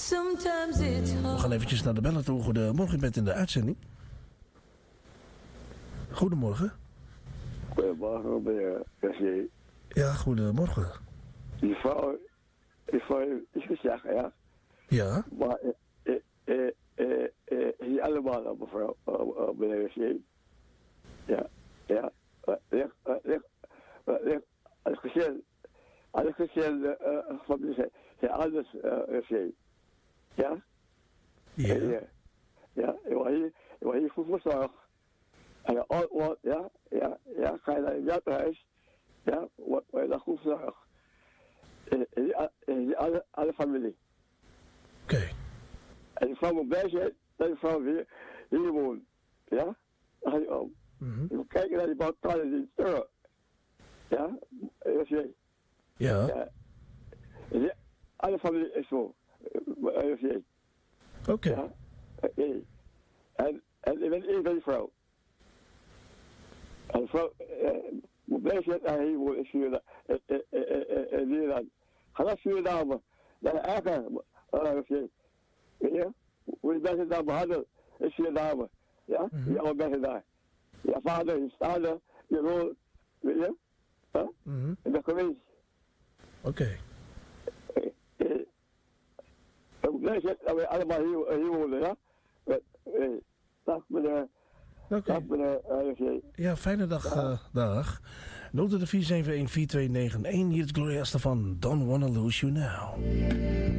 We gaan eventjes naar de bellen toe. Goedemorgen, u bent in de uitzending. Goedemorgen. Goedemorgen, meneer Cassier. Ja, goedemorgen. Die vrouw is gezegd, ja. Ja. Maar niet allemaal, mevrouw, meneer Cassier. Ja, ja. Alle gezin familie zijn anders, Cassier. Ja? Ja. Ja, je wordt hier goed verzorgd. En ja, ga je naar je werkhuis, ja, word je dan goed verzorgd. Alle familie. Oké. En die vrouw moet blij zijn dat die vrouw hier woont. Ja? Dan ga je om. Je moet kijken naar die balkanen die terug. Ja? Ja. Ja. Alle familie is zo. Oké. Ja? En ik ben één van die vrouw. En de vrouw moet blij zijn dat hij hier woont in Nederland. Ga naar Suriname. Naar de eigen. Weet je? Hoe je mensen daar behandeld in Suriname. Ja? Je oude mensen daar. Je vader, je vader, je rol. Weet je? Huh? Ik ben geweest. Oké. Ik moet blij zijn dat we allemaal hier wonen, ja? Dag meneer. Oké. Dag meneer. Ja, fijne dag. Dag. 024714291. Hier het Gloria Estefan. Don't wanna lose you now.